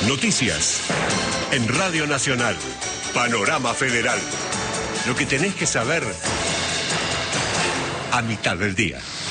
Noticias. En Radio Nacional. Panorama Federal. Lo que tenés que saber a mitad del día.